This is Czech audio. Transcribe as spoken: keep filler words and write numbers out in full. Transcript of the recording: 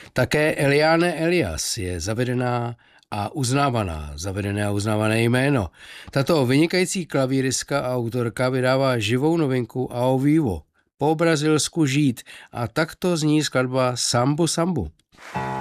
Také Eliane Elias je zavedená a uznávaná, zavedené a uznávané jméno. Tato vynikající klavíristka a autorka vydává živou novinku Ao Vivo, po brazilsku žít, a takto zní skladba Sambu Sambu.